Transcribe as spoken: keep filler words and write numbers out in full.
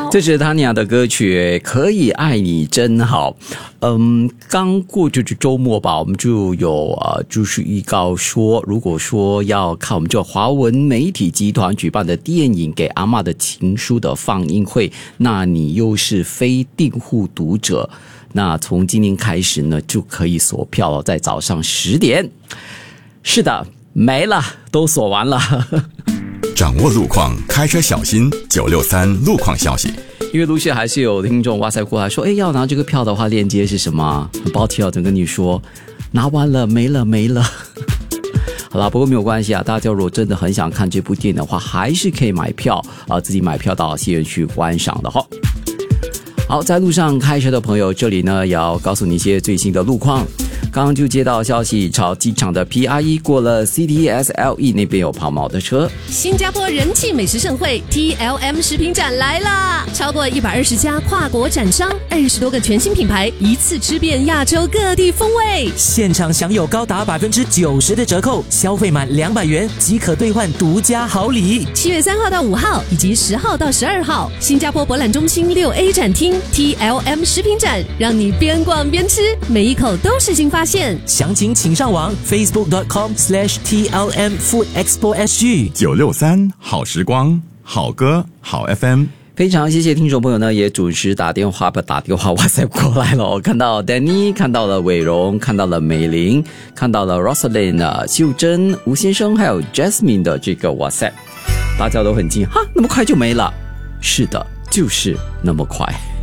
这是汤尼亚的歌曲《可以爱你真好》。嗯，刚过就是周末吧，我们就有呃，就是预告说，如果说要看我们这华文媒体集团举办的电影《给阿嬷的情书》的放映会，那你又是非订户读者，那从今天开始呢，就可以锁票了，在早上十点。是的，没了，都锁完了。 掌握路况，开车小心。九六三路况消息。 因为陆续还是有听众哇塞过来说，哎，要拿这个票的话，链接是什么？很抱歉，我跟你说，拿完了，没了，没了。好啦，不过没有关系啊，大家如果真的很想看这部电影的话，还是可以买票啊、呃，自己买票到戏院去观赏的哈。好，在路上开车的朋友，这里呢也要告诉你一些最新的路况。刚刚就接到消息，朝机场的 P R E 过了 C T S L E 那边有跑毛的车。 新加坡人气美食盛会 T L M 食品展来啦！超过一百二十家跨国展商，二十多个全新品牌，一次吃遍亚洲各地风味。 现场享有高达百分之九十的折扣，消费满两百元即可兑换独家好礼。 七月三号到五号，以及十号到十二号，新加坡博览中心六 A 展厅 T L M 食品展，让你边逛边吃，每一口都是新发现。 详情请上网 facebook dot com slash T L M Food Expo S G。 九六三好时光，好歌好 F M。 非常谢谢听众朋友呢，也准时打电话不打电话哇塞过来了。我看到 Danny， 看到了伟荣，看到了美玲，看到了 Rosalyn、秀珍、吴先生，还有 Jasmine 的这个 WhatsApp， 大家都很近哈，那么快就没了。是的，就是那么快。